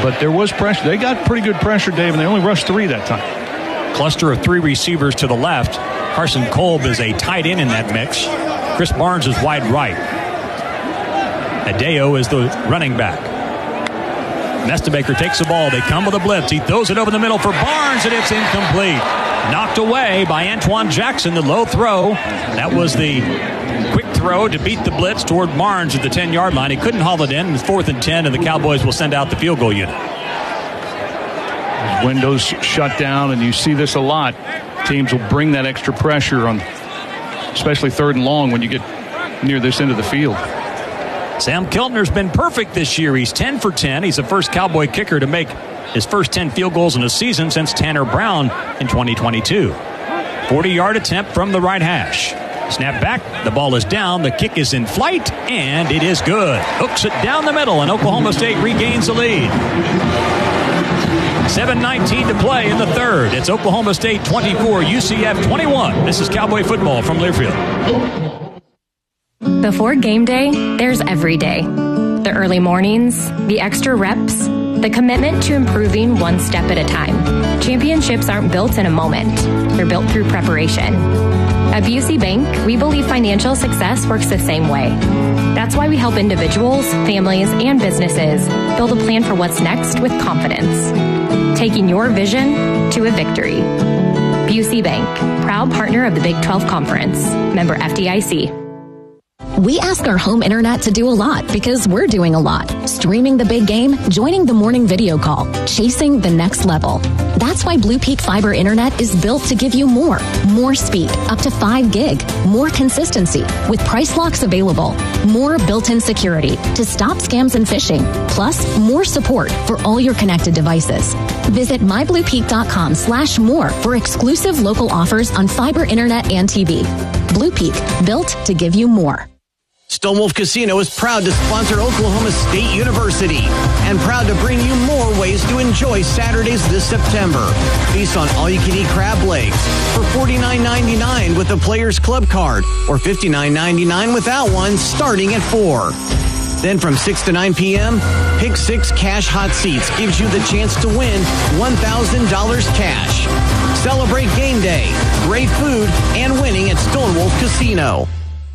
but there was pressure. They got pretty good pressure, Dave, and they only rushed 3 that time. Cluster of 3 receivers to the left. Carson Kolb is a tight end in that mix. Chris Barnes is wide right. Adeo is the running back. Mestebaker takes the ball. They come with a blitz. He throws it over the middle for Barnes, and it's incomplete. Knocked away by Antoine Jackson, the low throw. That was the quick throw to beat the blitz toward Barnes at the 10-yard line. He couldn't haul it in. It's 4th and 10, and the Cowboys will send out the field goal unit. Windows shut down, and you see this a lot. Teams will bring that extra pressure on, especially 3rd and long when you get near this end of the field. Sam Keltner's been perfect this year. He's 10 for 10. He's the first Cowboy kicker to make his first 10 field goals in a season since Tanner Brown in 2022. 40-yard attempt from the right hash. Snap back. The ball is down. The kick is in flight, and it is good. Hooks it down the middle, and Oklahoma State regains the lead. 7:19 to play in the third. It's Oklahoma State 24, UCF 21. This is Cowboy football from Learfield. Before game day, there's every day. The early mornings, the extra reps, the commitment to improving one step at a time. Championships aren't built in a moment. They're built through preparation. At Busey Bank, we believe financial success works the same way. That's why we help individuals, families, and businesses build a plan for what's next with confidence. Taking your vision to a victory. Busey Bank, proud partner of the Big 12 Conference. Member FDIC. We ask our home internet to do a lot because we're doing a lot. Streaming the big game, joining the morning video call, chasing the next level. That's why Blue Peak Fiber Internet is built to give you more speed, up to 5 gig, more consistency, with price locks available, more built-in security to stop scams and phishing, plus more support for all your connected devices. Visit mybluepeak.com/more for exclusive local offers on fiber internet and TV. Blue Peak, built to give you more. Stonewolf Casino is proud to sponsor Oklahoma State University and proud to bring you more ways to enjoy Saturdays this September. Feast on all-you-can-eat crab legs for $49.99 with a Players Club card or $59.99 without one starting at 4. Then from 6 to 9 p.m., Pick 6 Cash Hot Seats gives you the chance to win $1,000 cash. Celebrate game day, great food, and winning at Stonewolf Casino.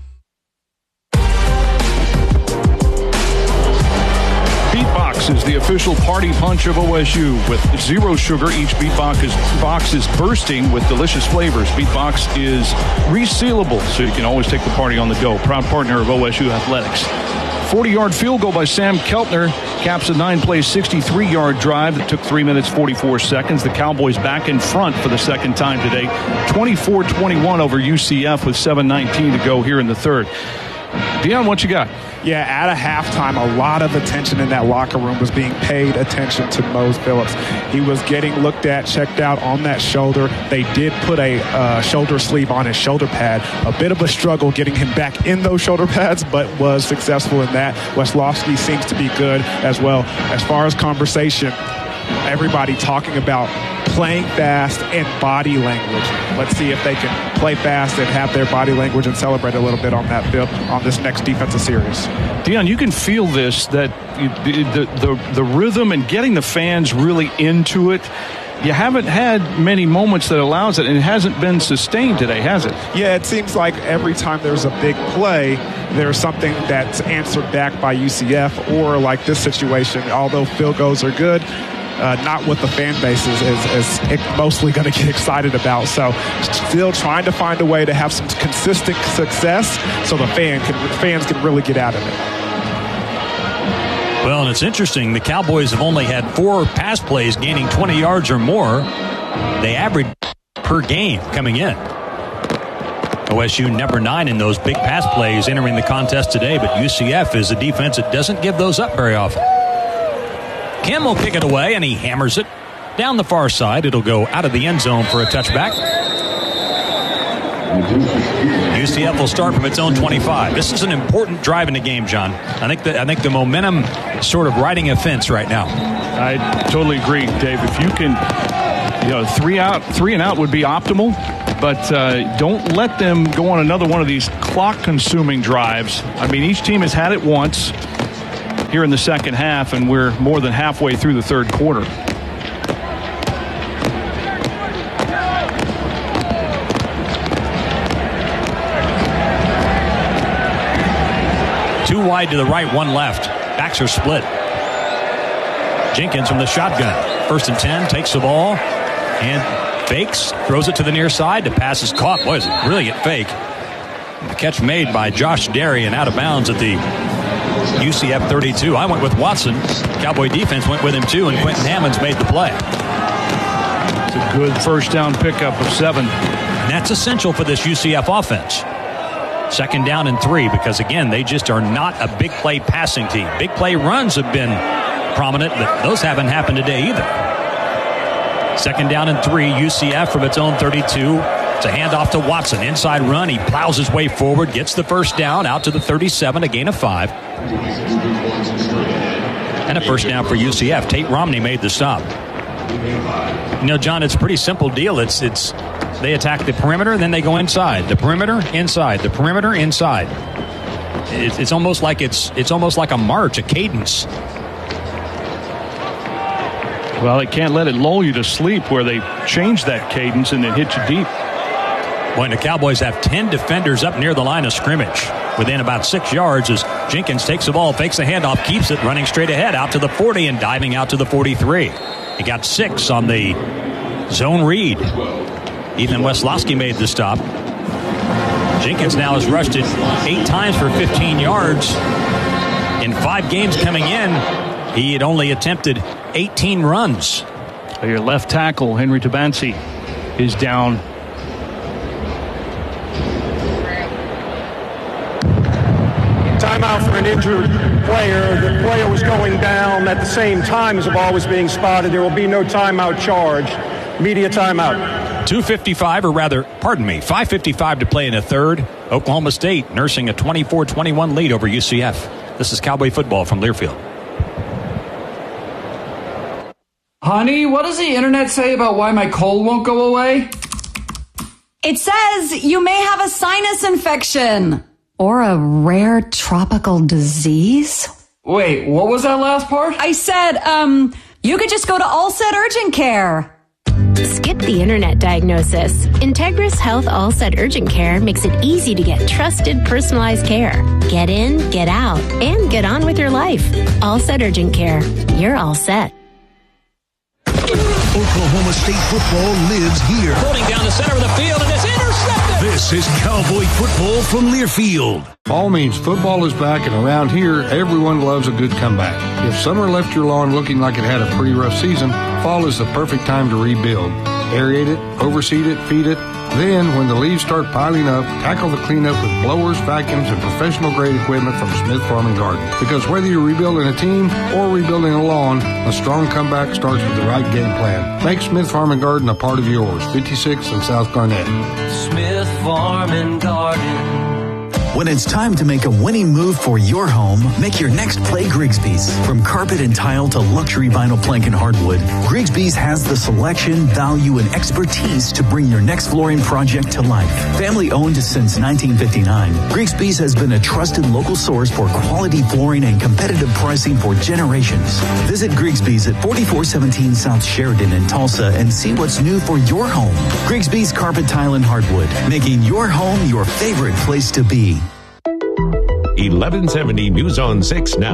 Beatbox is the official party punch of OSU. With 0 sugar, each Beatbox is bursting with delicious flavors. Beatbox is resealable, so you can always take the party on the go. Proud partner of OSU Athletics. 40-yard field goal by Sam Keltner caps a 9-play, 63-yard drive that took 3 minutes, 44 seconds. The Cowboys back in front for the second time today. 24-21 over UCF with 7:19 to go here in the third. Deion, what you got? Yeah, at a halftime, a lot of attention in that locker room was being paid attention to Mose Phillips. He was getting looked at, checked out on that shoulder. They did put a shoulder sleeve on his shoulder pad. A bit of a struggle getting him back in those shoulder pads, but was successful in that. Weslowski seems to be good as well. As far as conversation, everybody talking about playing fast and body language. Let's see if they can play fast and have their body language and celebrate a little bit on that field on this next defensive series. Deion, you can feel this, that the rhythm and getting the fans really into it. You haven't had many moments that allows it, and it hasn't been sustained today, has it? Yeah, it seems like every time there's a big play, there's something that's answered back by UCF, or like this situation, although field goals are good, not what the fan base is mostly going to get excited about. So still trying to find a way to have some consistent success so the fans can really get out of it. Well, and it's interesting. The Cowboys have only had 4 pass plays gaining 20 yards or more. They average per game coming in. OSU number 9 in those big pass plays entering the contest today, but UCF is a defense that doesn't give those up very often. Kim will kick it away, and he hammers it down the far side. It'll go out of the end zone for a touchback. UCF will start from its own 25. This is an important drive in the game, John. I think the momentum is sort of riding a fence right now. I totally agree, Dave. If you can, 3 and out would be optimal, but don't let them go on another one of these clock-consuming drives. I mean, each team has had it once. here in the second half, and we're more than halfway through the third quarter. Two wide to the right, one left. Backs are split. Jenkins from the shotgun. 1st and 10, takes the ball and fakes, throws it to the near side. The pass is caught. Boy, it's a brilliant fake. The catch made by Josh Derry and out of bounds at the UCF 32. I went with Watson. Cowboy defense went with him too, and Quentin Hammonds made the play. It's a good first down pickup of 7. And that's essential for this UCF offense. 2nd down and 3, because again, they just are not a big play passing team. Big play runs have been prominent, but those haven't happened today either. 2nd down and 3, UCF from its own 32. It's a handoff to Watson. Inside run. He plows his way forward, gets the first down out to the 37, a gain of 5. And a first down for UCF. Tate Romney made the stop. You know, John, it's a pretty simple deal. It's they attack the perimeter, then they go inside. The perimeter, inside. The perimeter, inside. It's almost like it's almost like a march, a cadence. Well, they can't let it lull you to sleep where they change that cadence and then hit you deep. Boy, and the Cowboys have 10 defenders up near the line of scrimmage. Within about 6 yards as Jenkins takes the ball, fakes the handoff, keeps it, running straight ahead out to the 40 and diving out to the 43. He got 6 on the zone read. Ethan Weslowski made the stop. Jenkins now has rushed it 8 times for 15 yards. In 5 games coming in, he had only attempted 18 runs. Your left tackle, Henry Tabansi, is down. Timeout for an injured player. The player was going down at the same time as the ball was being spotted. There will be no timeout charged. Media timeout. 5:55 to play in the third. Oklahoma State nursing a 24-21 lead over UCF. This is Cowboy football from Learfield. Honey, what does the internet say about why my cold won't go away? It says you may have a sinus infection. Or a rare tropical disease? Wait, what was that last part? I said, you could just go to Allset Urgent Care. Skip the internet diagnosis. Integris Health Allset Urgent Care makes it easy to get trusted, personalized care. Get in, get out, and get on with your life. Allset Urgent Care. You're all set. Oklahoma State football lives here. Holding down the center of the field, and it's intercepted. This is Cowboy football from Learfield. Fall means football is back, and around here, everyone loves a good comeback. If summer left your lawn looking like it had a pretty rough season, fall is the perfect time to rebuild. Aerate it, overseed it, feed it. Then, when the leaves start piling up, tackle the cleanup with blowers, vacuums, and professional-grade equipment from Smith Farm and Garden. Because whether you're rebuilding a team or rebuilding a lawn, a strong comeback starts with the right game plan. Make Smith Farm and Garden a part of yours. 56 in South Garnett. Smith Farm and Garden. When it's time to make a winning move for your home, make your next play Grigsby's. From carpet and tile to luxury vinyl plank and hardwood, Grigsby's has the selection, value, and expertise to bring your next flooring project to life. Family owned since 1959, Grigsby's has been a trusted local source for quality flooring and competitive pricing for generations. Visit Grigsby's at 4417 South Sheridan in Tulsa and see what's new for your home. Grigsby's Carpet, Tile, and Hardwood, making your home your favorite place to be. 1170 News on 6 now.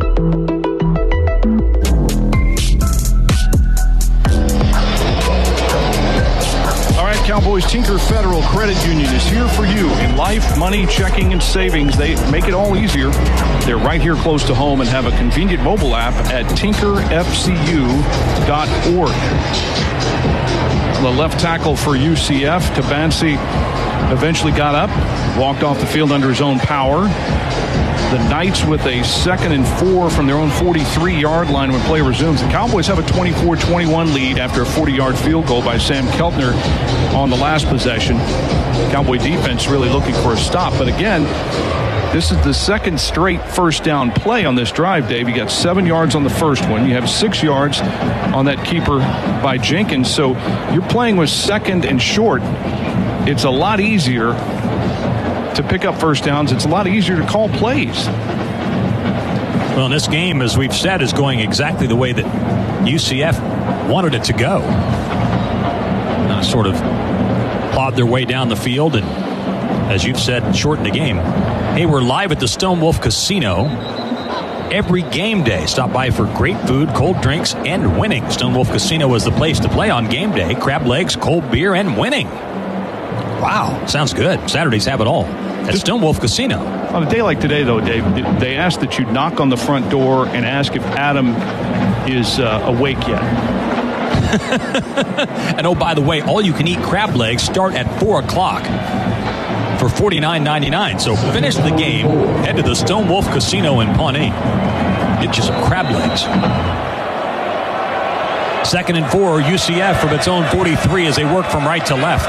All right, Cowboys, Tinker Federal Credit Union is here for you in life, money, checking, and savings. They make it all easier. They're right here close to home and have a convenient mobile app at tinkerfcu.org. The left tackle for UCF, Tabansi, eventually got up, walked off the field under his own power. The Knights with a 2nd and 4 from their own 43-yard line when play resumes. The Cowboys have a 24-21 lead after a 40-yard field goal by Sam Keltner on the last possession. Cowboy defense really looking for a stop. But again, this is the second straight first down play on this drive, Dave. You got 7 yards on the first one. You have 6 yards on that keeper by Jenkins. So you're playing with 2nd and short. It's a lot easier to pick up first downs. It's a lot easier to call plays. Well, this game, as we've said, is going exactly the way that UCF wanted it to go. Sort of plod their way down the field and, as you've said, shorten the game. Hey, we're live at the Stone Wolf Casino. Every game day, stop by for great food, cold drinks, and winning. Stone Wolf Casino is the place to play on game day. Crab legs, cold beer, and winning. Wow, sounds good. Saturdays have it all at Stone Wolf Casino. On a day like today, though, Dave, they ask that you knock on the front door and ask if Adam is awake yet. And oh, by the way, all-you-can-eat crab legs start at 4 o'clock for $49.99. So finish the game, head to the Stone Wolf Casino in Pawnee. Get you some crab legs. 2nd and 4, UCF from its own 43 as they work from right to left.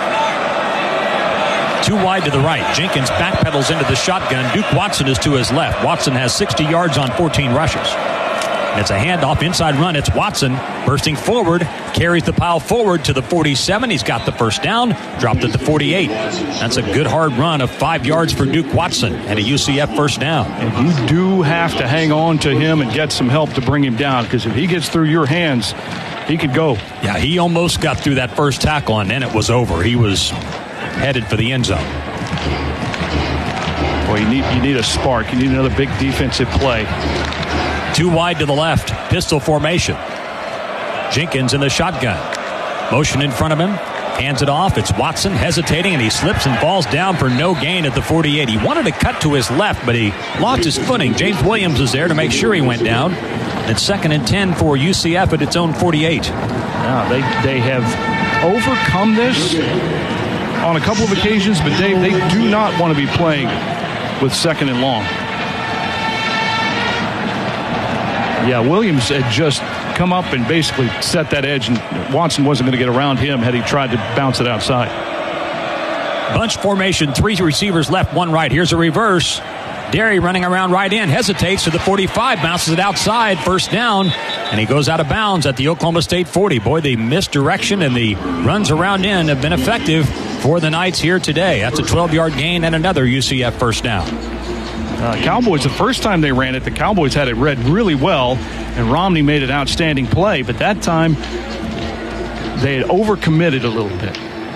2 wide to the right. Jenkins backpedals into the shotgun. Duke Watson is to his left. Watson has 60 yards on 14 rushes. It's a handoff, inside run. It's Watson bursting forward, carries the pile forward to the 47. He's got the first down, dropped at the 48. That's a good hard run of 5 yards for Duke Watson and a UCF first down. And you do have to hang on to him and get some help to bring him down, because if he gets through your hands, he could go. Yeah, he almost got through that first tackle, and then it was over. He was headed for the end zone. Boy, you need a spark. You need another big defensive play. 2 wide to the left. Pistol formation. Jenkins in the shotgun. Motion in front of him. Hands it off. It's Watson hesitating, and he slips and falls down for no gain at the 48. He wanted to cut to his left, but he lost his footing. James Williams is there to make sure he went down. It's 2nd and 10 for UCF at its own 48. Now, they have overcome this on a couple of occasions, but Dave, they do not want to be playing with 2nd and long. Yeah, Williams had just come up and basically set that edge, and Watson wasn't going to get around him had he tried to bounce it outside. Bunch formation, 3 receivers left, 1 right. Here's a reverse. Derry running around right in, hesitates to the 45, bounces it outside, first down, and he goes out of bounds at the Oklahoma State 40. Boy, the misdirection and the runs around in have been effective for the Knights here today. That's a 12-yard gain and another UCF first down. Cowboys, the first time they ran it, the Cowboys had it read really well, and Romney made an outstanding play, but that time they had overcommitted a little bit.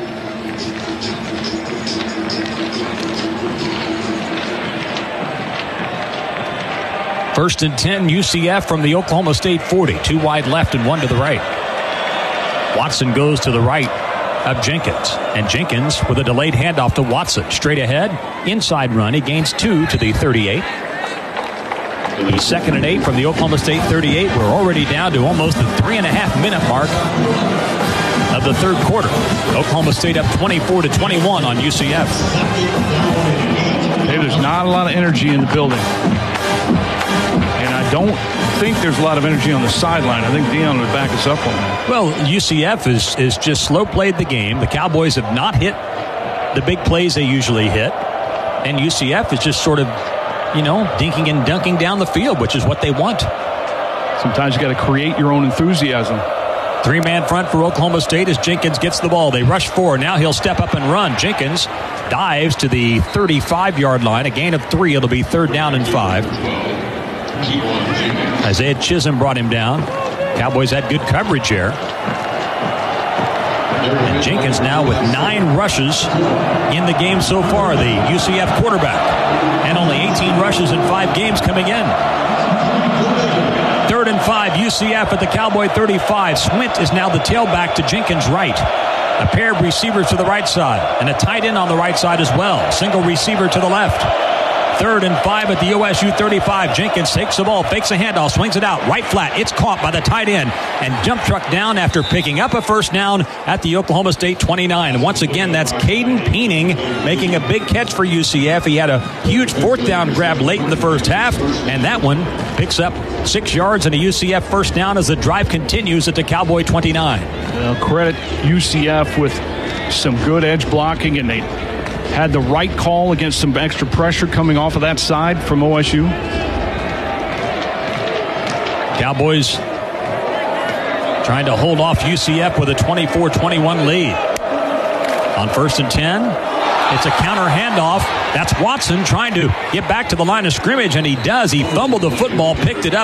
First and 10, UCF from the Oklahoma State 40. 2 wide left and 1 to the right. Watson goes to the right of Jenkins. And Jenkins with a delayed handoff to Watson. Straight ahead, inside run. He gains 2 to the 38. He's 2nd and 8 from the Oklahoma State 38. We're already down to almost the 3.5-minute mark of the third quarter. Oklahoma State up 24-21 on UCF. Hey, there's not a lot of energy in the building. And I don't think there's a lot of energy on the sideline. I think Dion would back us up on that. Well, UCF is just slow played the game. The Cowboys have not hit the big plays they usually hit. And UCF is just sort of, dinking and dunking down the field, which is what they want. Sometimes you got to create your own enthusiasm. 3-man front for Oklahoma State as Jenkins gets the ball. They rush 4. Now he'll step up and run. Jenkins dives to the 35-yard line. A gain of 3. It'll be 3rd down and 5. Isaiah Chisholm brought him down. Cowboys had good coverage here. And Jenkins now with 9 rushes in the game so far, the UCF quarterback. And only 18 rushes in 5 games coming in. 3rd and 5, UCF at the Cowboy 35. Swint is now the tailback to Jenkins' right. A pair of receivers to the right side. And a tight end on the right side as well. Single receiver to the left. 3rd and 5 at the OSU 35. Jenkins takes the ball, fakes a handoff, swings it out, right flat. It's caught by the tight end and jump truck down after picking up a first down at the Oklahoma State 29. And once again, that's Caden Peening making a big catch for UCF. He had a huge 4th down grab late in the first half, and that one picks up 6 yards and a UCF first down as the drive continues at the Cowboy 29. Credit UCF with some good edge blocking, and they had the right call against some extra pressure coming off of that side from OSU. Cowboys trying to hold off UCF with a 24-21 lead. On 1st and 10, It's a counter handoff. That's Watson trying to get back to the line of scrimmage, and he does. He fumbled the football, picked it up.